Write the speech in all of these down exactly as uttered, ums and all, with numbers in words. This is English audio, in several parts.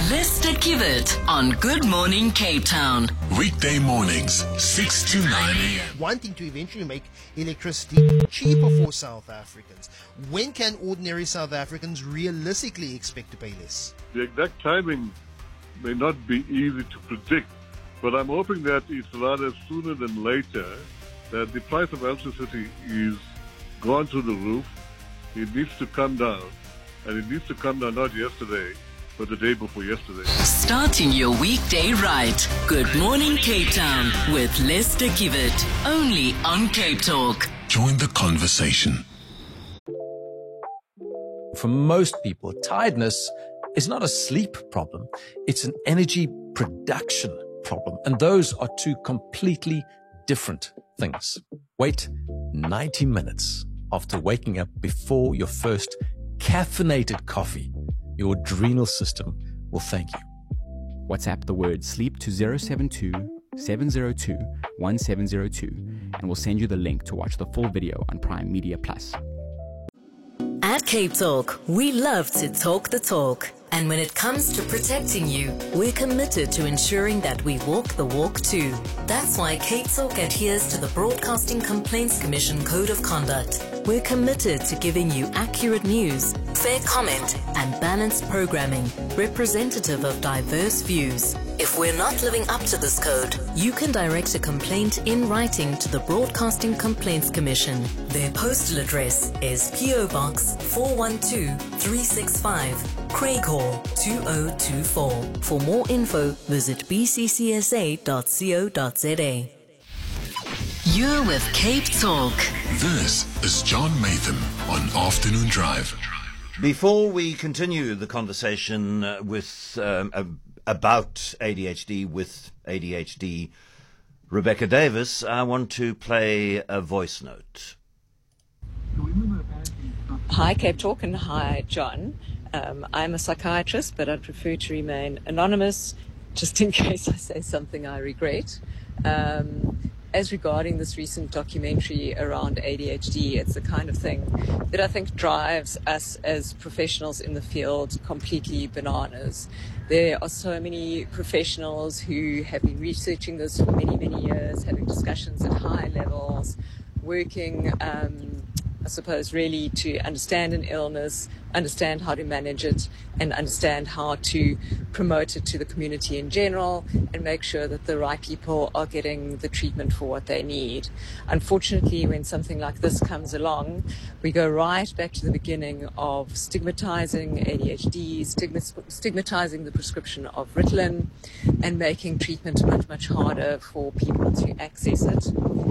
Lester Kivet on Good Morning Cape Town. Weekday mornings, six to nine a.m. Wanting to eventually make electricity cheaper for South Africans. When can ordinary South Africans realistically expect to pay less? The exact timing may not be easy to predict, but I'm hoping that it's rather sooner than later that the price of electricity is gone through the roof. It needs to come down, and it needs to come down not yesterday, but the day before yesterday. Starting your weekday right. Good Morning Cape Town with Lester Kivet. Only on Cape Talk. Join the conversation. For most people, tiredness is not a sleep problem. It's an energy production problem. And those are two completely different things. Wait ninety minutes after waking up before your first caffeinated coffee. Your adrenal system will thank you. WhatsApp the word sleep to zero seven two, seven zero two, one seven zero two and we'll send you the link to watch the full video on Prime Media Plus. At Cape Talk, we love to talk the talk. And when it comes to protecting you, we're committed to ensuring that we walk the walk too. That's why Cape Talk adheres to the Broadcasting Complaints Commission Code of Conduct. We're committed to giving you accurate news, fair comment, and balanced programming, representative of diverse views. If we're not living up to this code, you can direct a complaint in writing to the Broadcasting Complaints Commission. Their postal address is P O Box four one two, three six five, Craighall two oh two four. For more info, visit b c c s a dot co dot z a. You're with Cape Talk. This is John Matham on Afternoon Drive. Before we continue the conversation uh, with um, uh, about A D H D with A D H D Rebecca Davis, I want to play a voice note. Hi, Cape Talk, and hi, John. Um, I'm a psychiatrist, but I'd prefer to remain anonymous, just in case I say something I regret. Um, as regarding this recent documentary around A D H D, it's the kind of thing that I think drives us as professionals in the field completely bananas. There are so many professionals who have been researching this for many, many years, having discussions at high levels, working um, I suppose, really to understand an illness, understand how to manage it, and understand how to promote it to the community in general, and make sure that the right people are getting the treatment for what they need. Unfortunately, when something like this comes along, we go right back to the beginning of stigmatizing A D H D, stigmatizing the prescription of Ritalin, and making treatment much, much harder for people to access it.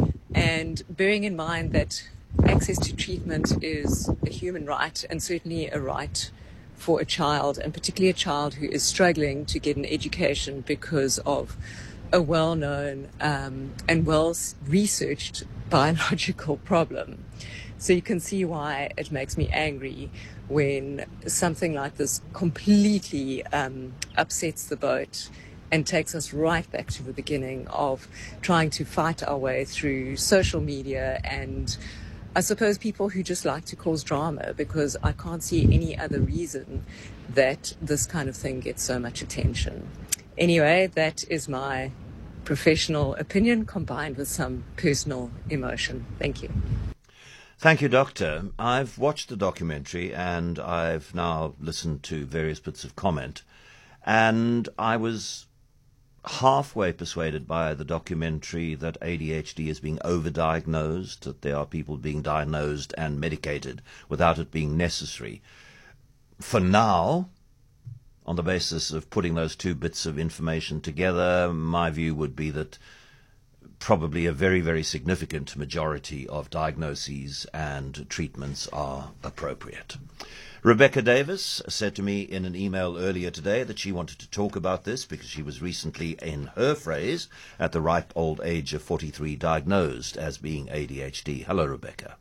And bearing in mind that access to treatment is a human right, and certainly a right for a child, and particularly a child who is struggling to get an education because of a well-known um, and well-researched biological problem. So you can see why it makes me angry when something like this completely um, upsets the boat and takes us right back to the beginning of trying to fight our way through social media and I suppose people who just like to cause drama, because I can't see any other reason that this kind of thing gets so much attention. Anyway, that is my professional opinion combined with some personal emotion. Thank you. Thank you, Doctor. I've watched the documentary and I've now listened to various bits of comment, and I was halfway persuaded by the documentary that A D H D is being overdiagnosed, that there are people being diagnosed and medicated without it being necessary. For now, on the basis of putting those two bits of information together, my view would be that probably a very, very significant majority of diagnoses and treatments are appropriate. Rebecca Davis said to me in an email earlier today that she wanted to talk about this because she was recently, in her phrase, at the ripe old age of forty-three, diagnosed as being A D H D. Hello, Rebecca.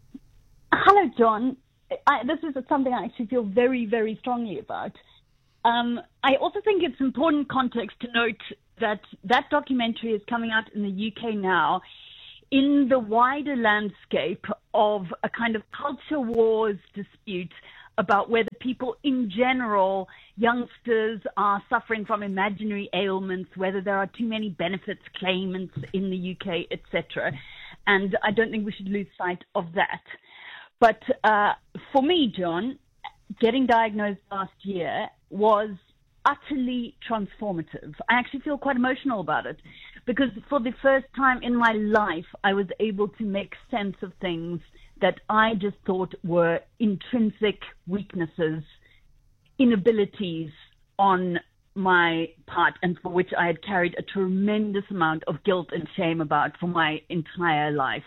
Hello, John. I, this is something I actually feel very, very strongly about. Um, I also think it's important context to note that that documentary is coming out in the U K now in the wider landscape of a kind of culture wars dispute about whether people in general, youngsters, are suffering from imaginary ailments, whether there are too many benefits claimants in the U K, et cetera. And I don't think we should lose sight of that. But uh, for me, John, getting diagnosed last year was utterly transformative. I actually feel quite emotional about it because for the first time in my life, I was able to make sense of things that I just thought were intrinsic weaknesses, inabilities on my part, and for which I had carried a tremendous amount of guilt and shame about for my entire life.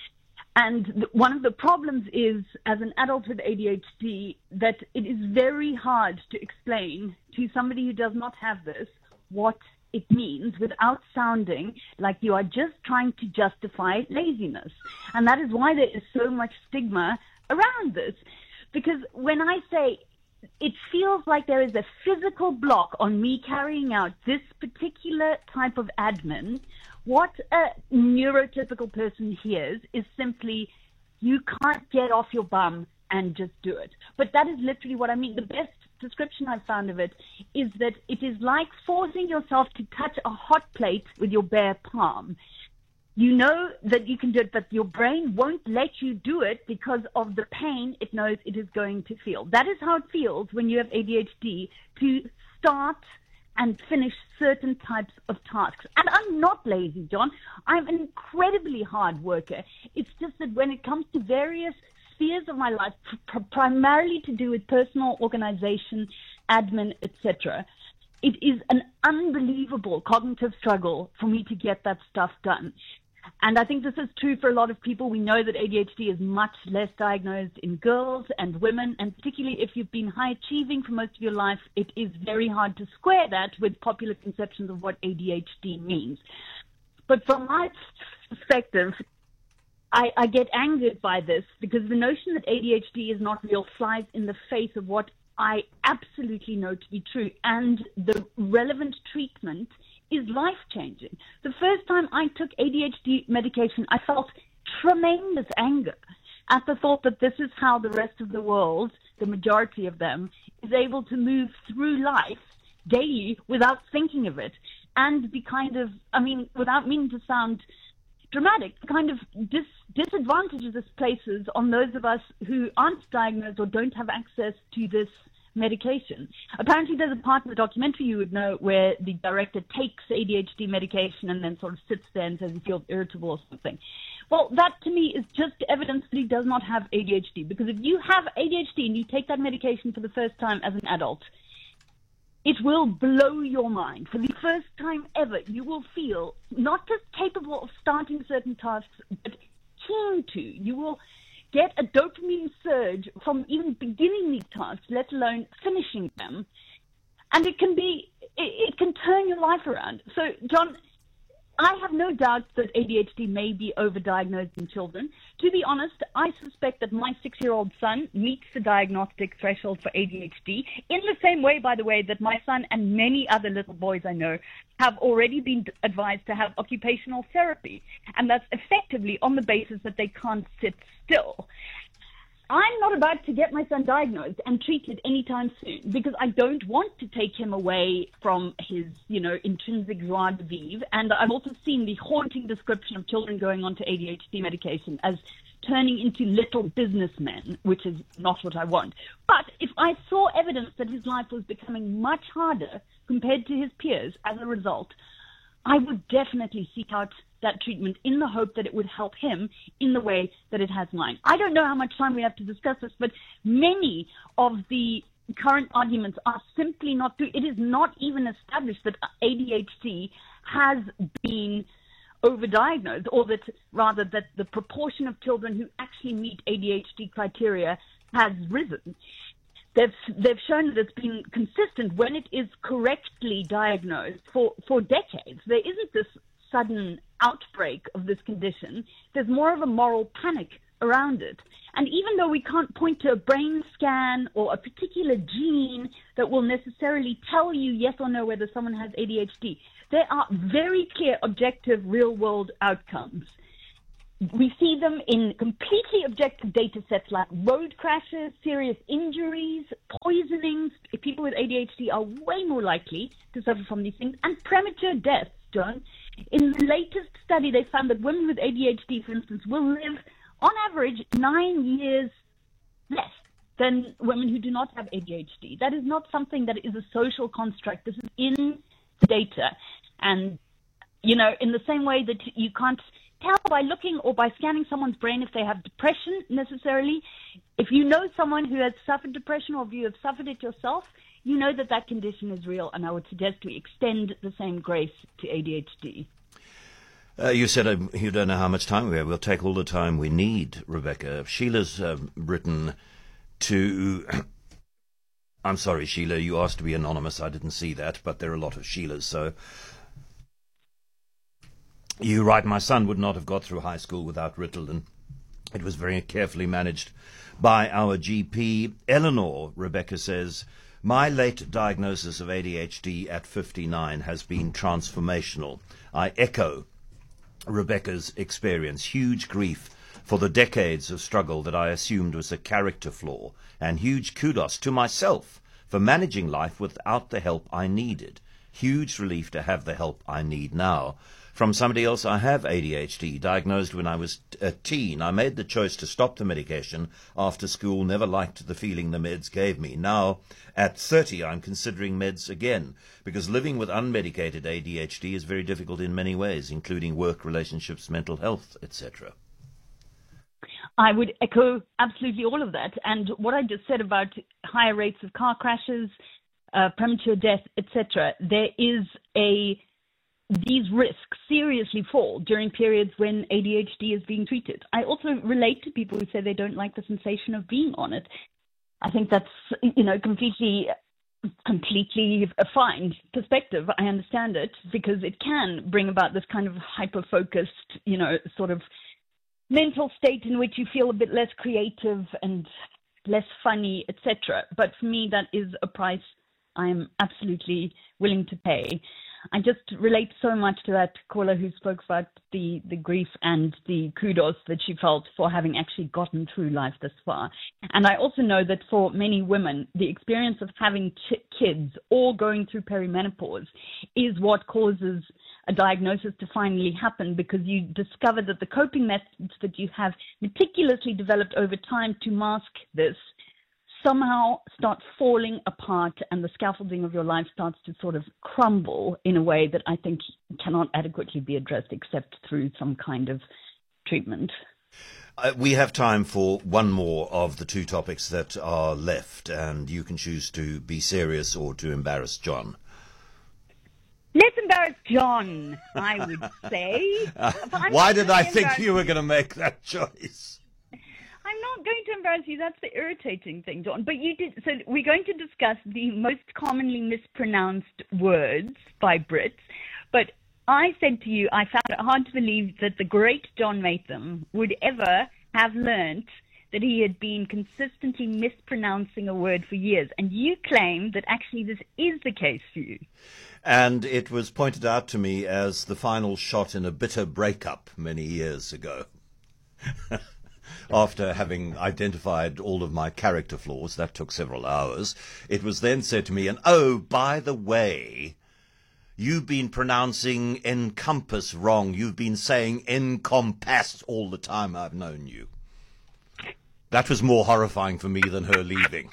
And th- one of the problems is, as an adult with A D H D, that it is very hard to explain to somebody who does not have this what it means without sounding like you are just trying to justify laziness. And that is why there is so much stigma around this. Because when I say it feels like there is a physical block on me carrying out this particular type of admin, what a neurotypical person hears is simply, you can't get off your bum and just do it. But that is literally what I mean. The best description I've found of it is that it is like forcing yourself to touch a hot plate with your bare palm. You know that you can do it, but your brain won't let you do it because of the pain it knows it is going to feel. That is how it feels when you have A D H D, to start and finish certain types of tasks. And I'm not lazy, John. I'm an incredibly hard worker. It's just that when it comes to various spheres of my life, pr- primarily to do with personal organization, admin, et cetera, it is an unbelievable cognitive struggle for me to get that stuff done. And I think this is true for a lot of people. We know that A D H D is much less diagnosed in girls and women, and particularly if you've been high achieving for most of your life, it is very hard to square that with popular conceptions of what A D H D means. But from my perspective, I, I get angered by this because the notion that A D H D is not real flies in the face of what I absolutely know to be true, and the relevant treatment is life-changing. The first time I took A D H D medication, I felt tremendous anger at the thought that this is how the rest of the world, the majority of them, is able to move through life daily without thinking of it, and be kind of, I mean, without meaning to sound dramatic, kind of dis- disadvantages this places on those of us who aren't diagnosed or don't have access to this medication. Apparently there's a part in the documentary you would know where the director takes A D H D medication and then sort of sits there and says he feels irritable or something. Well, that to me is just evidence that he does not have A D H D, because if you have A D H D and you take that medication for the first time as an adult, it will blow your mind. For the first time ever, you will feel not just capable of starting certain tasks, but keen to. You will get a dopamine surge from even beginning these tasks, let alone finishing them. And it can be, it, it can turn your life around. So, John, I have no doubt that A D H D may be overdiagnosed in children. To be honest, I suspect that my six-year-old son meets the diagnostic threshold for A D H D in the same way, by the way, that my son and many other little boys I know have already been advised to have occupational therapy. And that's effectively on the basis that they can't sit still. I'm not about to get my son diagnosed and treated anytime soon, because I don't want to take him away from his, you know, intrinsic joie de vivre. And I've also seen the haunting description of children going on to A D H D medication as turning into little businessmen, which is not what I want. But if I saw evidence that his life was becoming much harder compared to his peers as a result, I would definitely seek out that treatment in the hope that it would help him in the way that it has mine. I don't know how much time we have to discuss this, but many of the current arguments are simply not true. It is not even established that A D H D has been overdiagnosed, or that rather that the proportion of children who actually meet A D H D criteria has risen. They've, they've shown that it's been consistent when it is correctly diagnosed for, for decades. There isn't this sudden outbreak of this condition. There's more of a moral panic around it. And even though we can't point to a brain scan or a particular gene that will necessarily tell you yes or no whether someone has A D H D, there are very clear, objective, real-world outcomes we see them in completely objective data sets like road crashes, serious injuries, poisonings. People with A D H D are way more likely to suffer from these things, and premature deaths, John. In the latest study, they found that women with A D H D, for instance, will live on average nine years less than women who do not have A D H D. That is not something that is a social construct. This is in the data. And, you know, in the same way that you can't tell by looking or by scanning someone's brain if they have depression necessarily, if you know someone who has suffered depression or if you have suffered it yourself, you know that that condition is real, and I would suggest we extend the same grace to A D H D. Uh, you said uh, you don't know how much time we have. We'll take all the time we need, Rebecca. Sheila's uh, written to... I'm sorry, Sheila, you asked to be anonymous. I didn't see that, but there are a lot of Sheilas, so... You write, my son would not have got through high school without Ritalin. It was very carefully managed by our G P. Eleanor, Rebecca says, my late diagnosis of A D H D at fifty-nine has been transformational. I echo Rebecca's experience. Huge grief for the decades of struggle that I assumed was a character flaw, and huge kudos to myself for managing life without the help I needed. Huge relief to have the help I need now. From somebody else, I have A D H D, diagnosed when I was a teen. I made the choice to stop the medication after school, never liked the feeling the meds gave me. Now, at thirty, I'm considering meds again, because living with unmedicated A D H D is very difficult in many ways, including work, relationships, mental health, et cetera. I would echo absolutely all of that. And what I just said about higher rates of car crashes, uh, premature death, et cetera, there is a... These risks seriously fall during periods when A D H D is being treated. I also relate to people who say they don't like the sensation of being on it. I think that's, you know, completely, completely a fine perspective. I understand it because it can bring about this kind of hyper-focused, you know, sort of mental state in which you feel a bit less creative and less funny, et cetera. But for me, that is a price I'm absolutely willing to pay. I just relate so much to that caller who spoke about the, the grief and the kudos that she felt for having actually gotten through life this far. And I also know that for many women, the experience of having ch- kids or going through perimenopause is what causes a diagnosis to finally happen, because you discover that the coping methods that you have meticulously developed over time to mask this somehow start falling apart, and the scaffolding of your life starts to sort of crumble in a way that I think cannot adequately be addressed except through some kind of treatment. Uh, we have time for one more of the two topics that are left, and you can choose to be serious or to embarrass John. Let's embarrass John, I would say. uh, why did I think you were going to make that choice? I'm not going to embarrass you. That's the irritating thing, John. But you did. So we're going to discuss the most commonly mispronounced words by Brits. But I said to you, I found it hard to believe that the great John Matham would ever have learnt that he had been consistently mispronouncing a word for years. And you claim that actually this is the case for you. And it was pointed out to me as the final shot in a bitter breakup many years ago. After having identified all of my character flaws, that took several hours, it was then said to me, and oh, by the way, you've been pronouncing encompass wrong. You've been saying encompass all the time I've known you. That was more horrifying for me than her leaving.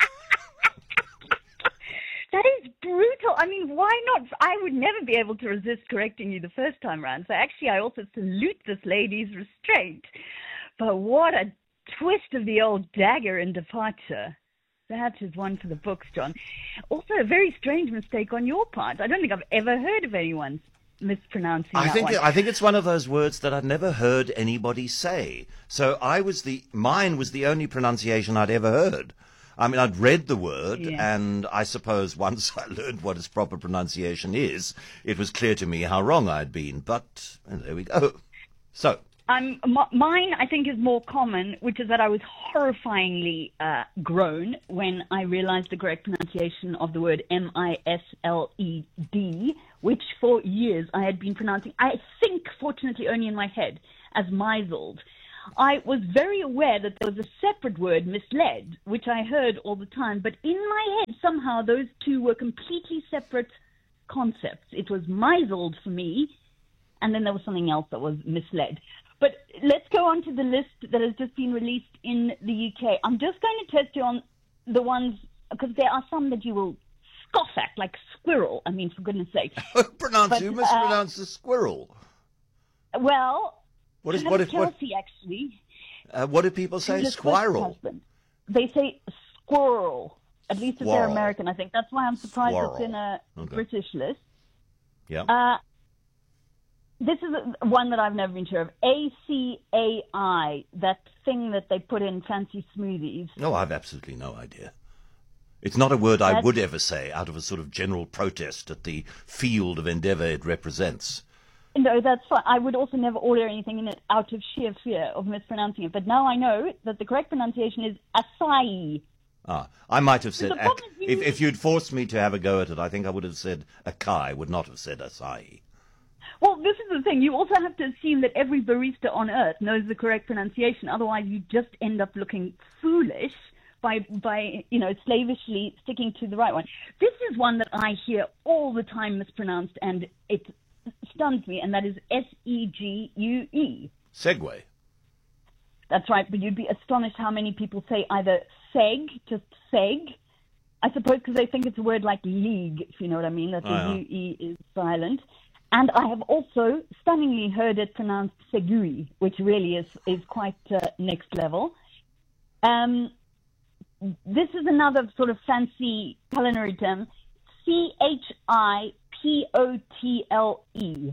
That is brutal. I mean, why not? I would never be able to resist correcting you the first time round. So actually, I also salute this lady's restraint. But what a twist of the old dagger in departure. That is one for the books, John. Also, a very strange mistake on your part. I don't think I've ever heard of anyone mispronouncing I that think one. I think it's one of those words that I'd never heard anybody say. So I was the mine was the only pronunciation I'd ever heard. I mean, I'd read the word, Yeah. and I suppose once I learned what its proper pronunciation is, it was clear to me how wrong I'd been. But and there we go. So. Um, m- mine, I think, is more common, which is that I was horrifyingly uh, grown when I realized the correct pronunciation of the word M I S L E D, which for years I had been pronouncing, I think, fortunately, only in my head, as misled. I was very aware that there was a separate word, misled, which I heard all the time. But in my head, somehow, those two were completely separate concepts. It was misled for me, and then there was something else that was misled. But let's go on to the list that has just been released in the U K. I'm just going to test you on the ones, because there are some that you will scoff at, like squirrel. I mean, for goodness sake. Pronounce, But, you uh, mispronounce the squirrel. Well, What is I what have if what? Chelsea, actually. Uh, what do people say? English Squirrel. husband. They say squirrel. At least if they're Squirrel. American, I think. That's why I'm surprised Squirrel. it's in a Okay. British list. Yeah. Uh, this is a, one that I've never been sure of. A C A I, that thing that they put in fancy smoothies. No, I've absolutely no idea. It's not a word I That's- would ever say out of a sort of general protest at the field of endeavour it represents. No, that's fine. I would also never order anything in it out of sheer fear of mispronouncing it. But now I know that the correct pronunciation is acai. Ah, I might have said, The problem ac- is if, if you'd forced me to have a go at it, I think I would have said acai, would not have said acai. Well, this is the thing. You also have to assume that every barista on earth knows the correct pronunciation. Otherwise, you just end up looking foolish by, by you know, slavishly sticking to the right one. This is one that I hear all the time mispronounced, and it stuns me, and that is S E G U E. Segway. That's right, but you'd be astonished how many people say either seg, just seg, I suppose because they think it's a word like league, if you know what I mean, that the Oh, yeah. U E is silent. And I have also stunningly heard it pronounced segui, which really is, is quite uh, next level. Um, this is another sort of fancy culinary term, C H I P O T L E.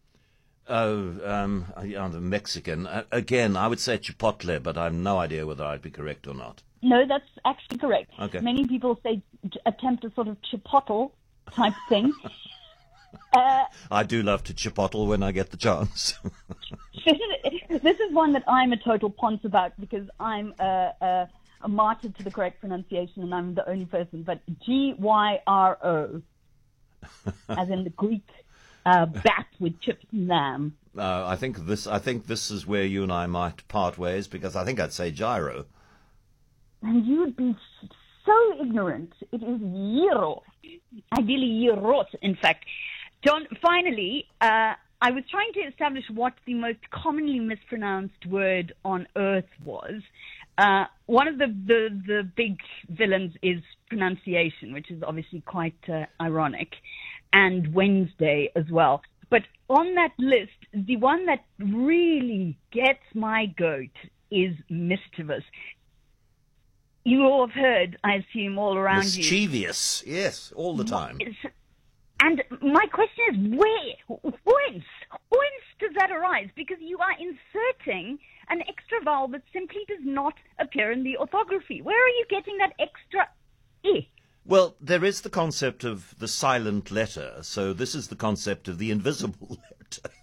Oh, um, I'm a Mexican. Uh, again, I would say chipotle, but I have no idea whether I'd be correct or not. No, that's actually correct. Okay. Many people say attempt a sort of chipotle type thing. uh, I do love to chipotle when I get the chance. this, is, this is one that I'm a total ponce about because I'm a, a, a martyr to the correct pronunciation and I'm the only person. But G Y R O, as in the Greek uh, bat with chips and lamb. Uh, I think this. I think this is where you and I might part ways because I think I'd say gyro. And you would be so ignorant. It is gyro. Ideally, gyros, in fact. John, finally, uh, I was trying to establish what the most commonly mispronounced word on earth was. Uh, one of the, the, the big villains is pronunciation, which is obviously quite uh, ironic, and Wednesday as well. But on that list, the one that really gets my goat is mischievous. You all have heard, I assume, all around you. Mischievous, yes, all the time. And my question is, where, whence, whence does that arise? Because you are inserting an extra vowel that simply does not appear in the orthography. Where are you getting that extra e? Well, there is the concept of the silent letter, so this is the concept of the invisible letter.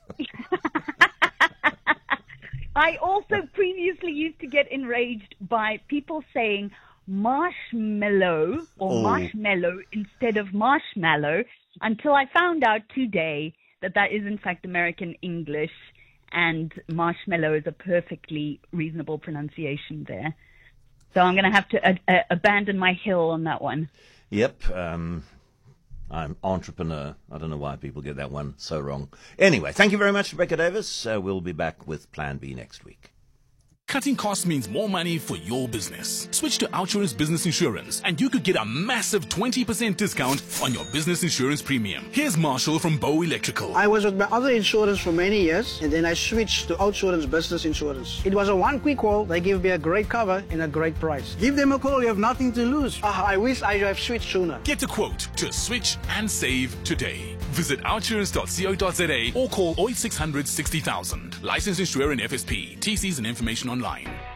I also previously used to get enraged by people saying marshmallow or Oh. marshmallow instead of marshmallow until I found out today that that is in fact American English and marshmallow is a perfectly reasonable pronunciation there. So I'm going to have to uh, uh, abandon my hill on that one. Yep, um, I'm entrepreneur. I don't know why people get that one so wrong. Anyway, thank you very much, Rebecca Davis. Uh, we'll be back with Plan B next week. Cutting costs means more money for your business. Switch to Outsurance Business Insurance and you could get a massive twenty percent discount on your business insurance premium. Here's Marshall from Bow Electrical. I was with my other insurance for many years and then I switched to Outsurance Business Insurance. It was a one quick call. They gave me a great cover and a great price. Give them a call. You have nothing to lose. Ah, I wish I have switched sooner. Get a quote to switch and save today. Visit outsurance dot co dot za or call oh eight six hundred sixty thousand. Licensed insurer in F S P. T Cs and information online.